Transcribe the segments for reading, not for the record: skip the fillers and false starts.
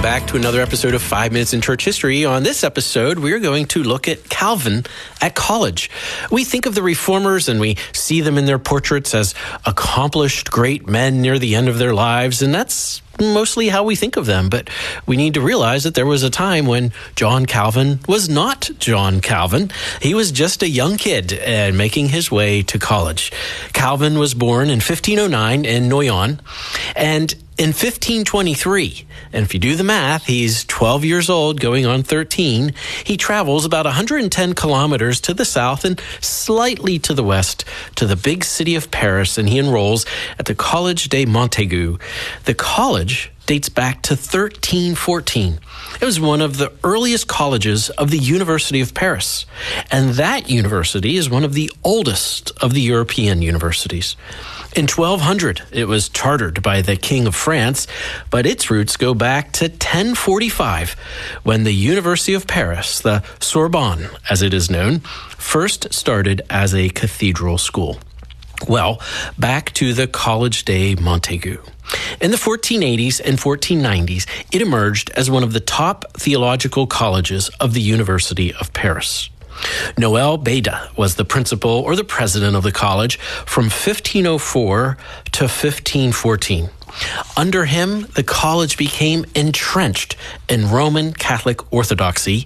back to another episode of 5 Minutes in Church History. On this episode, we're going to look at Calvin at college. We think of the Reformers and we see them in their portraits as accomplished great men near the end of their lives, and that's mostly how we think of them. But we need to realize that there was a time when John Calvin was not John Calvin. He was just a young kid and making his way to college. Calvin was born in 1509 in Noyon, and in 1523, and if you do the math, he's 12 years old, going on 13, he travels about 110 kilometers to the south and slightly to the west to the big city of Paris, and he enrolls at the Collège de Montaigu. The college dates back to 1314. It was one of the earliest colleges of the University of Paris, and that university is one of the oldest of the European universities. In 1200, it was chartered by the King of France, but its roots go back to 1045, when the University of Paris, the Sorbonne as it is known, first started as a cathedral school. Well, back to the Collège de Montaigu. In the 1480s and 1490s, it emerged as one of the top theological colleges of the University of Paris. Noel Beda was the principal or the president of the college from 1504 to 1514. Under him, the college became entrenched in Roman Catholic orthodoxy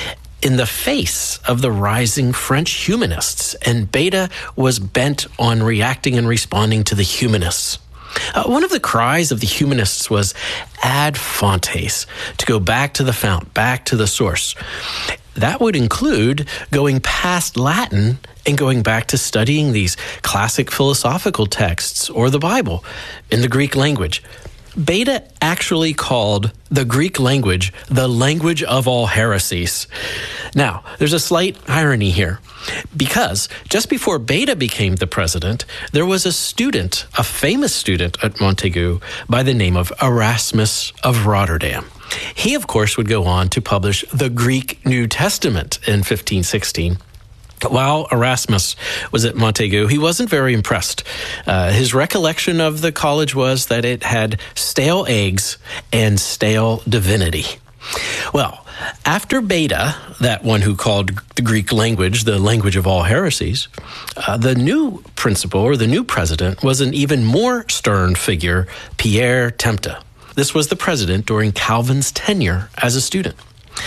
in the face of the rising French humanists, and Beda was bent on reacting and responding to the humanists. One of the cries of the humanists was ad fontes, to go back to the fount, back to the source. That would include going past Latin and going back to studying these classic philosophical texts or the Bible in the Greek language. Beda actually called the Greek language the language of all heresies. Now, there's a slight irony here, because just before Beda became the president, there was a student, a famous student at Montaigu by the name of Erasmus of Rotterdam. He, of course, would go on to publish the Greek New Testament in 1516. While Erasmus was at Montaigu, he wasn't very impressed. His recollection of the college was that it had stale eggs and stale divinity. Well, after Beda, that one who called the Greek language the language of all heresies, the new principal or the new president was an even more stern figure, Pierre Tempta. This was the president during Calvin's tenure as a student.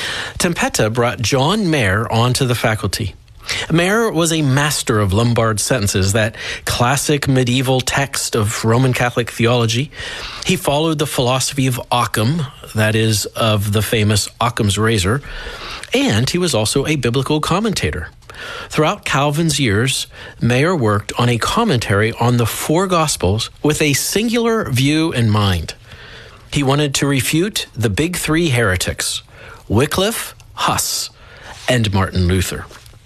Tempta brought John Mayer onto the faculty. Mayer was a master of Lombard sentences, that classic medieval text of Roman Catholic theology. He followed the philosophy of Occam, that is, of the famous Occam's razor, and he was also a biblical commentator. Throughout Calvin's years, Mayer worked on a commentary on the four Gospels with a singular view in mind. He wanted to refute the big three heretics, Wycliffe, Huss, and Martin Luther.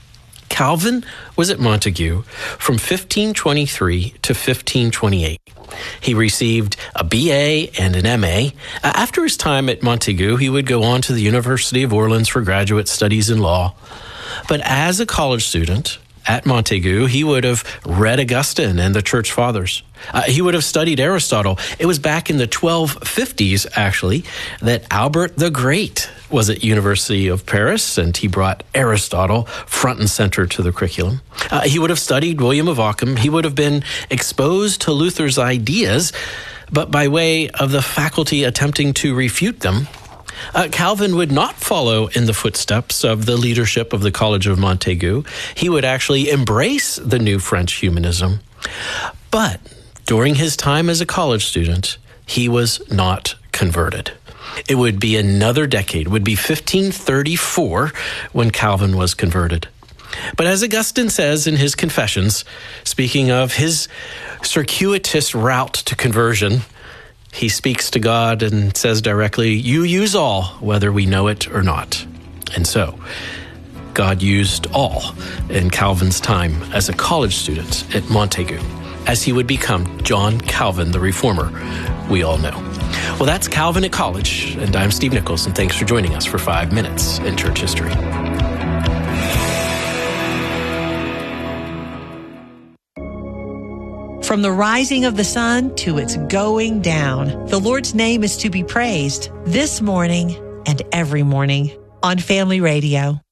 Calvin was at Montaigu from 1523 to 1528. He received a BA and an MA. After his time at Montaigu, he would go on to the University of Orleans for graduate studies in law. But as a college student at Montaigu, he would have read Augustine and the Church Fathers. He would have studied Aristotle. It was back in the 1250s, actually, that Albert the Great was at University of Paris, and he brought Aristotle front and center to the curriculum. He would have studied William of Ockham. He would have been exposed to Luther's ideas, but by way of the faculty attempting to refute them, Calvin would not follow in the footsteps of the leadership of the College of Montaigu. He would actually embrace the new French humanism. But during his time as a college student, he was not converted. It would be another decade, would be 1534 when Calvin was converted. But as Augustine says in his Confessions, speaking of his circuitous route to conversion, he speaks to God and says directly, "You use all, whether we know it or not." And so, God used all in Calvin's time as a college student at Montaigu, as he would become John Calvin, the Reformer we all know. Well, that's Calvin at College, and I'm Steve Nichols, and thanks for joining us for 5 Minutes in Church History. From the rising of the sun to its going down, the Lord's name is to be praised this morning and every morning on Family Radio.